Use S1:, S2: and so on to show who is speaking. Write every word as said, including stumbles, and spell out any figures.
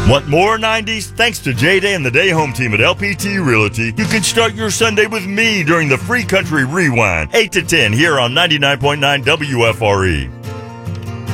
S1: Want more nineties? Thanks to J-Day and the Day Home Team at L P T Realty, you can start your Sunday with me during the Free Country Rewind, eight to ten here on ninety-nine point nine W F R E.